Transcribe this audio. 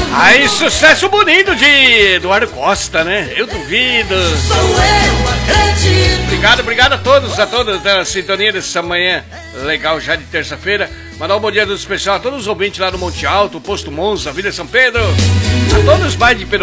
Aí, sucesso bonito de Eduardo Costa, né? Eu duvido. Obrigado a todas da sintonia dessa manhã legal já de terça-feira. Mandar um bom dia do especial a todos os ouvintes lá no Monte Alto, Posto Monza, Vila São Pedro. A todos os bairros de